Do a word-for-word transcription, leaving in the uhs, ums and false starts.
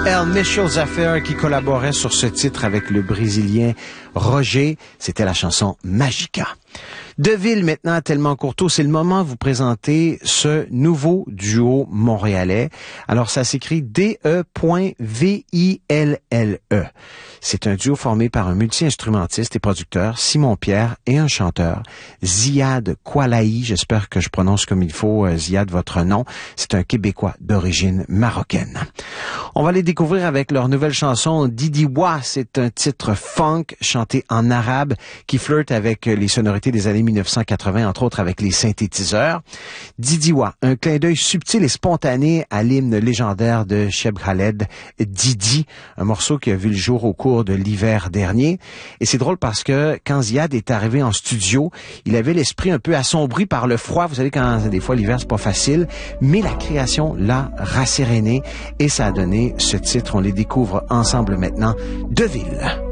El Michel Zaffer qui collaborait sur ce titre avec le Brésilien Roger. C'était la chanson Magica. Deville maintenant, Tellement Courteau, c'est le moment de vous présenter ce nouveau duo montréalais. Alors ça s'écrit D E V I L L E. C'est un duo formé par un multi-instrumentiste et producteur, Simon Pierre, et un chanteur, Ziad Koualaï. J'espère que je prononce comme il faut, Ziad, votre nom. C'est un Québécois d'origine marocaine. On va les découvrir avec leur nouvelle chanson Didiwa. C'est un titre funk chanté en arabe qui flirte avec les sonorités des années dix-neuf cent quatre-vingts, entre autres avec les synthétiseurs. Didiwa, un clin d'œil subtil et spontané à l'hymne légendaire de Cheb Khaled, Didi, un morceau qui a vu le jour au cours de l'hiver dernier. Et c'est drôle parce que quand Ziad est arrivé en studio, il avait l'esprit un peu assombri par le froid. Vous savez, quand des fois l'hiver c'est pas facile, mais la création l'a rasséréné et ça a donné ce titre. On les découvre ensemble maintenant. Deville.